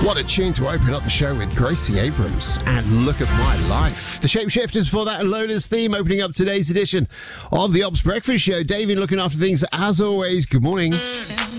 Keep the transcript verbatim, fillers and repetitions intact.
What a tune to open up the show with Gracie Abrams and Look at My Life. The Shapeshifters for that and Lola's theme opening up today's edition of the Ops Breakfast Show. Davey looking after things as always. Good morning.